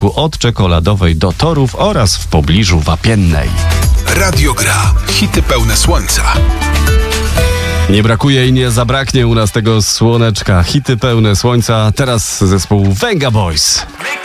od Czekoladowej do Torów oraz w pobliżu Wapiennej. Radio Gra. Hity pełne słońca. Nie brakuje i nie zabraknie u nas tego słoneczka. Hity pełne słońca. Teraz zespół Venga Boys.